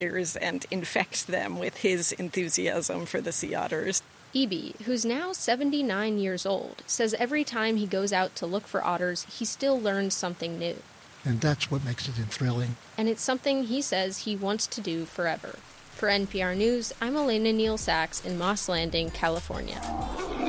and infect them with his enthusiasm for the sea otters. Eby, who's now 79 years old, says every time he goes out to look for otters, he still learns something new. And that's what makes it thrilling. And it's something he says he wants to do forever. For NPR News, I'm Elena Neal Sachs in Moss Landing, California.